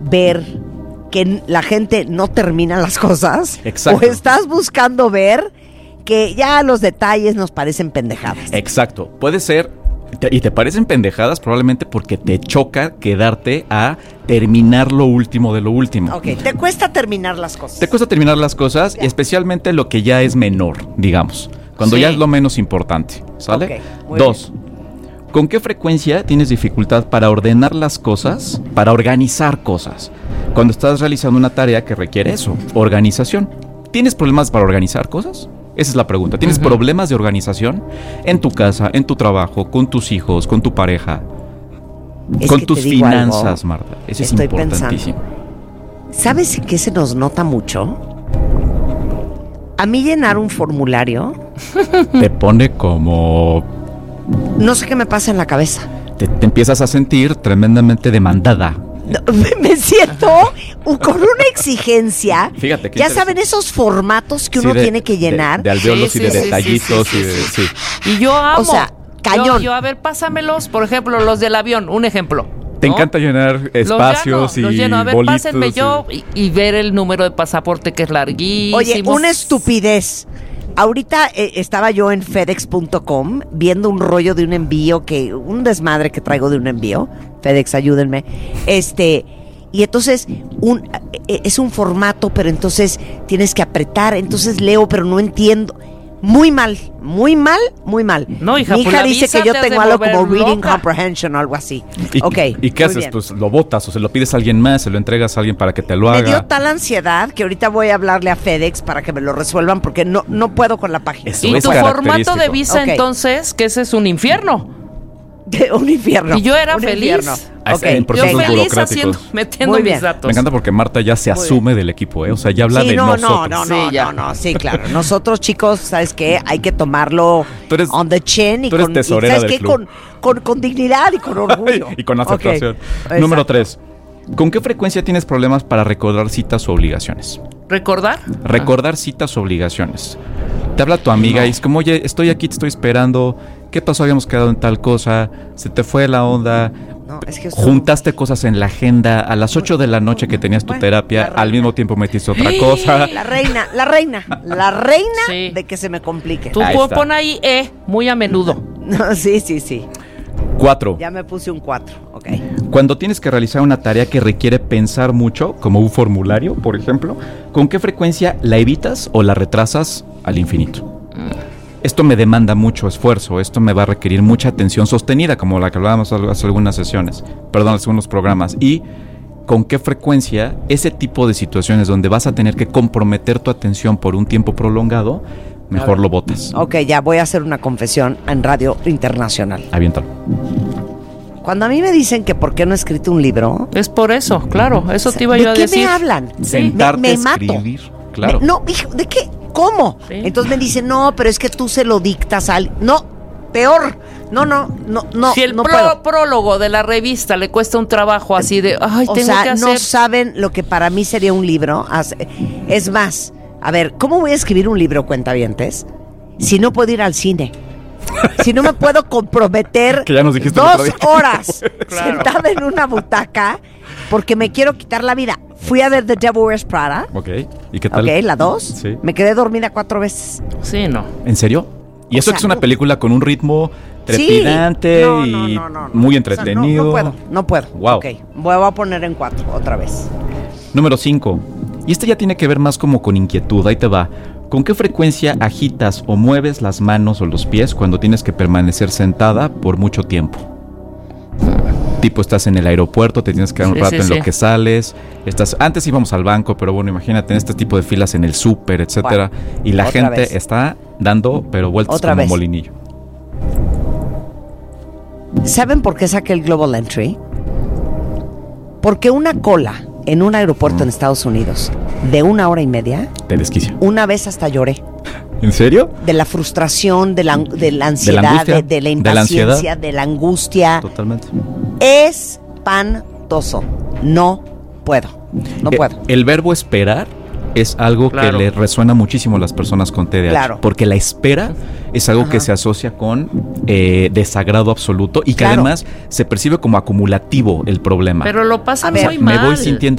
ver que la gente no termina las cosas. Exacto. O estás buscando ver que ya los detalles nos parecen pendejadas. Exacto. Puede ser, y te parecen pendejadas probablemente porque te choca quedarte a terminar lo último de lo último. Ok, te cuesta terminar las cosas. Te cuesta terminar las cosas, y especialmente lo que ya es menor, digamos. Cuando Sí. ya es lo menos importante, ¿sale? Ok, muy 2. ¿Con qué frecuencia tienes dificultad para ordenar las cosas, para organizar cosas? Cuando estás realizando una tarea que requiere eso, organización. ¿Tienes problemas para organizar cosas? Esa es la pregunta. ¿Tienes problemas de organización en tu casa, en tu trabajo, con tus hijos, con tu pareja, Es con que tus te digo finanzas, algo. Marta? Eso es Estoy importantísimo. ¿Sabes en qué se nos nota mucho? A mí llenar un formulario, Te pone como... no sé qué me pasa en la cabeza. Te empiezas a sentir tremendamente demandada. No, me siento con una exigencia. Fíjate que ya saben esos formatos que uno tiene que llenar. De alvéolos Sí, y de sí, sí, detallitos sí, y de... sí. Sí. Y yo amo. O sea, cañón. Yo, a ver, pásamelos, por ejemplo, los del avión, un ejemplo. Te ¿no? encanta llenar espacios los y lleno. A ver, bolitos. pásenme yo y ver el número de pasaporte que es larguísimo. Oye, una estupidez. Ahorita estaba yo en FedEx.com viendo un rollo de un envío un desmadre que traigo de un envío. FedEx, ayúdenme. Y entonces es un formato, pero entonces tienes que apretar. Entonces leo, pero no entiendo. Muy mal, muy mal, muy mal. No, hija, Mi pues hija la dice visa que yo te has de tengo algo volver como reading loca. comprehension o algo así. ¿Y, Ok. ¿Y qué muy haces? bien. Pues lo botas o se lo pides a alguien más, se lo entregas a alguien para que te lo Me haga. dio tal ansiedad que ahorita voy a hablarle a FedEx para que me lo resuelvan porque no puedo con la página. Eso Y es tu formato característico. de visa, Ok. entonces, que ese es un infierno. Un infierno. Y yo era un feliz. infierno. Ah, Ok, en Yo procesos venga. feliz burocráticos. metiendo Muy mis bien. datos. Me encanta porque Marta ya se Muy asume del equipo, ¿eh? O sea, ya habla Sí, de no, nosotros. Sí, ya. sí, claro. Nosotros, chicos, ¿sabes qué? Hay que tomarlo Tú eres- on the chin y tú eres con, tesorera ¿sabes del qué? club. Con dignidad y con orgullo. Y con aceptación. Ok, Número exacto. 3. ¿Con qué frecuencia tienes problemas para recordar citas o obligaciones? ¿Recordar? Recordar citas o obligaciones. Te habla tu amiga y es como, oye, estoy aquí, te estoy esperando. ¿Qué pasó? Habíamos quedado en tal cosa. Se te fue la onda. No, es que Juntaste cosas en la agenda. A las 8 de la noche que tenías tu Bueno, terapia, la reina. al mismo tiempo metiste otra cosa. La reina Sí. de que se me complique. Tú Ahí está. pon ahí muy a menudo. No, sí. 4. Ya me puse un 4, ok. Cuando tienes que realizar una tarea que requiere pensar mucho, como un formulario, por ejemplo, ¿con qué frecuencia la evitas o la retrasas al infinito? Esto me demanda mucho esfuerzo, esto me va a requerir mucha atención sostenida, como la que hablábamos hace algunas sesiones, algunos programas. Y con qué frecuencia ese tipo de situaciones donde vas a tener que comprometer tu atención por un tiempo prolongado, mejor lo botas. Ok, ya voy a hacer una confesión en Radio Internacional. Aviéntalo. Cuando a mí me dicen que por qué no he escrito un libro, Es por eso, claro. Eso te iba yo a ¿de qué decir. me hablan? Sentarte me a mato. escribir, claro. No, hijo, ¿de qué? ¿Cómo? Sí. Entonces me dicen, no, pero es que tú se lo dictas al... No, peor. No, Si el no puedo. prólogo de la revista le cuesta un trabajo así de, ay, O tengo sea, que no hacer. saben lo que para mí sería un libro. Es más, a ver, ¿cómo voy a escribir un libro, cuentavientes, si no puedo ir al cine? Si no me puedo comprometer Que ya nos dijiste el 2 otro día. horas Claro. sentada en una butaca porque me quiero quitar la vida. Fui a ver The Devil Wears Prada, Ok. ¿Y qué tal? ok, la 2. Sí. Me quedé dormida 4 veces. Sí, no. ¿En serio? Y O eso sea, que es una no. película con un ritmo Sí. trepidante No, y no. muy O sea, entretenido. no puedo. Wow. Ok, voy a poner en 4 otra vez. Número 5. Y este ya tiene que ver más como con inquietud. Ahí te va. ¿Con qué frecuencia agitas o mueves las manos o los pies cuando tienes que permanecer sentada por mucho tiempo? Tipo, estás en el aeropuerto, te tienes que quedar un Sí, rato sí, en sí. lo que sales. Antes íbamos al banco, pero bueno, imagínate en este tipo de filas en el súper, etcétera. Y la Otra gente vez. está dando, pero vueltas Otra como vez. molinillo. ¿Saben por qué saqué el Global Entry? Porque una cola en un aeropuerto en Estados Unidos de 1 hora y media, Te desquicia. una vez hasta lloré. ¿En serio? De la frustración, de la ansiedad, angustia, de la de la impaciencia, ansiedad. de la angustia. Totalmente. Espantoso. No puedo. No puedo. El verbo esperar es algo Claro. que le resuena muchísimo a las personas con TDAH. Claro. Porque la espera es algo Ajá. que se asocia con desagrado absoluto y que Claro. además se percibe como acumulativo el problema. Pero lo pasan A ver, muy me mal. voy sintiendo